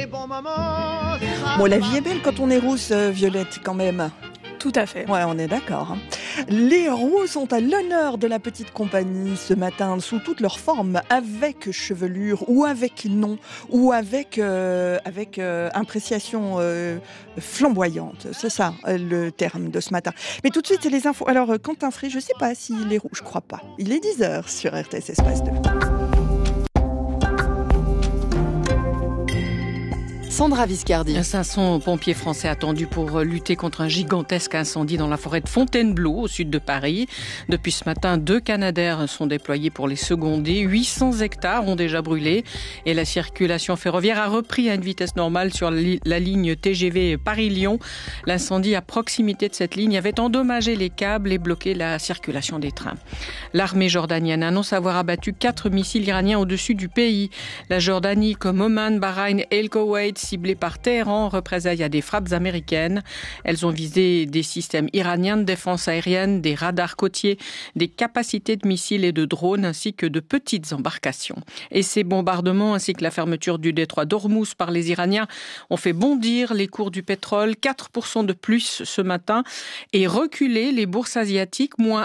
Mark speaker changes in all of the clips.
Speaker 1: les bons moments.
Speaker 2: Bon, la vie est belle quand on est rousse, Violette, quand même.
Speaker 3: Tout à fait.
Speaker 2: Ouais, on est d'accord. Les roux sont à l'honneur de la petite compagnie ce matin, sous toutes leurs formes, avec chevelure ou avec nom, ou avec appréciation flamboyante. C'est ça le terme de ce matin. Mais tout de suite, c'est les infos. Alors, Quentin Frey, je ne sais pas s'il est roux, je crois pas. Il est 10h sur RTS Espace 2.
Speaker 4: Sandra Viscardi.
Speaker 5: 500 pompiers français attendus pour lutter contre un gigantesque incendie dans la forêt de Fontainebleau, au sud de Paris. Depuis ce matin, 2 Canadair sont déployés pour les seconder. 800 hectares ont déjà brûlé et la circulation ferroviaire a repris à une vitesse normale sur la ligne TGV Paris-Lyon. L'incendie à proximité de cette ligne avait endommagé les câbles et bloqué la circulation des trains. L'armée jordanienne annonce avoir abattu 4 missiles iraniens au-dessus du pays. La Jordanie, comme Oman, Bahreïn et le Koweït, ciblées par Téhéran, représailles à des frappes américaines. Elles ont visé des systèmes iraniens de défense aérienne, des radars côtiers, des capacités de missiles et de drones, ainsi que de petites embarcations. Et ces bombardements, ainsi que la fermeture du détroit d'Ormuz par les Iraniens, ont fait bondir les cours du pétrole, 4% de plus ce matin, et reculer les bourses asiatiques, moins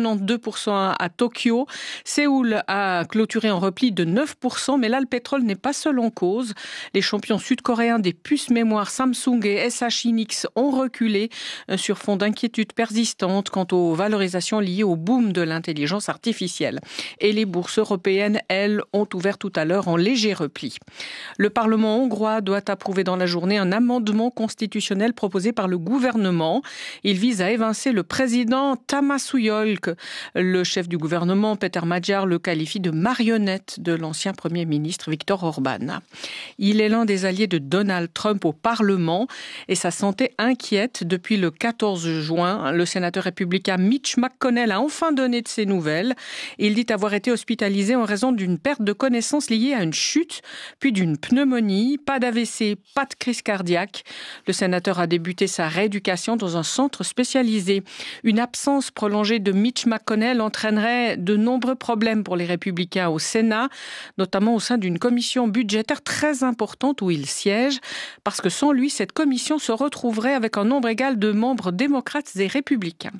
Speaker 5: 1,92% à Tokyo. Séoul a clôturé en repli de 9%, mais là, le pétrole n'est pas seul en cause. Les champions sud-coréens des puces mémoire Samsung et SH Hynix ont reculé sur fond d'inquiétudes persistantes quant aux valorisations liées au boom de l'intelligence artificielle. Et les bourses européennes, elles, ont ouvert tout à l'heure en léger repli. Le Parlement hongrois doit approuver dans la journée un amendement constitutionnel proposé par le gouvernement. Il vise à évincer le président Tamas Ujhelyi. Le chef du gouvernement, Péter Magyar, le qualifie de marionnette de l'ancien Premier ministre Viktor Orban. Il est l'un des alliés de Donald Trump au Parlement et sa santé inquiète depuis le 14 juin. Le sénateur républicain Mitch McConnell a enfin donné de ses nouvelles. Il dit avoir été hospitalisé en raison d'une perte de connaissance liée à une chute, puis d'une pneumonie, pas d'AVC, pas de crise cardiaque. Le sénateur a débuté sa rééducation dans un centre spécialisé. Une absence prolongée de Mitch McConnell entraînerait de nombreux problèmes pour les républicains au Sénat, notamment au sein d'une commission budgétaire très importante où il siège, parce que sans lui, cette commission se retrouverait avec un nombre égal de membres démocrates et républicains.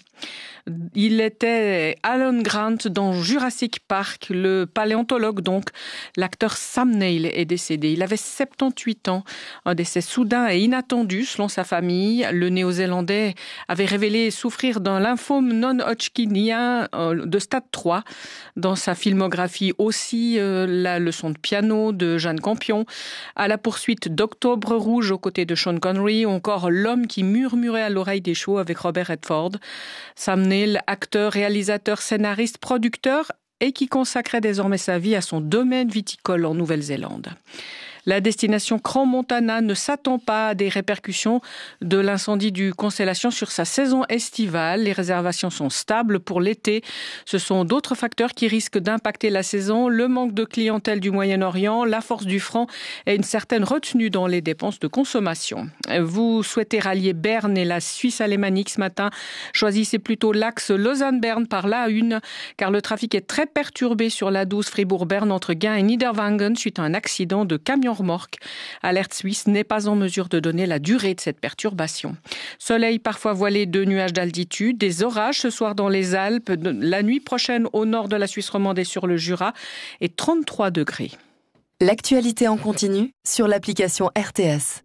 Speaker 5: Il était Alan Grant dans Jurassic Park, le paléontologue donc. L'acteur Sam Neill est décédé. Il avait 78 ans, un décès soudain et inattendu selon sa famille. Le Néo-Zélandais avait révélé souffrir d'un lymphome non-Hodgkinien de stade 3. Dans sa filmographie aussi, la leçon de piano de Jeanne Campion, à la poursuite d'Octobre Rouge aux côtés de Sean Connery, ou encore L'homme qui murmurait à l'oreille des chevaux avec Robert Redford. Sam Neill, acteur, réalisateur, scénariste, producteur et qui consacrait désormais sa vie à son domaine viticole en Nouvelle-Zélande. La destination Crans-Montana ne s'attend pas à des répercussions de l'incendie du Constellation sur sa saison estivale. Les réservations sont stables pour l'été. Ce sont d'autres facteurs qui risquent d'impacter la saison. Le manque de clientèle du Moyen-Orient, la force du franc et une certaine retenue dans les dépenses de consommation. Vous souhaitez rallier Berne et la Suisse alémanique ce matin. Choisissez plutôt l'axe Lausanne-Berne par l'A1 car le trafic est très perturbé sur l'A12 Fribourg-Berne entre Gain et Niederwangen suite à un accident de camion remorque. Alerte Suisse n'est pas en mesure de donner la durée de cette perturbation. Soleil parfois voilé de nuages d'altitude, des orages ce soir dans les Alpes, la nuit prochaine au nord de la Suisse romande et sur le Jura et 33 degrés.
Speaker 4: L'actualité en continu sur l'application RTS.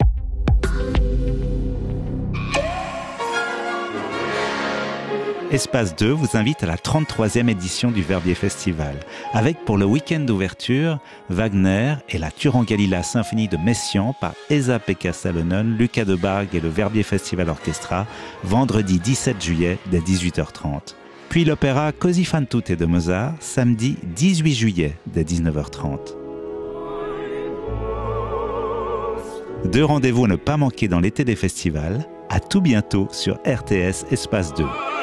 Speaker 6: Espace 2 vous invite à la 33e édition du Verbier Festival, avec pour le week-end d'ouverture, Wagner et la Turangalila Symphonie de Messiaen par Esa-Pekka Salonen, Lucas de Bargue et le Verbier Festival Orchestra, vendredi 17 juillet dès 18h30. Puis l'opéra Così fan tutte de Mozart, samedi 18 juillet dès 19h30. 2 rendez-vous à ne pas manquer dans l'été des festivals. À tout bientôt sur RTS Espace 2.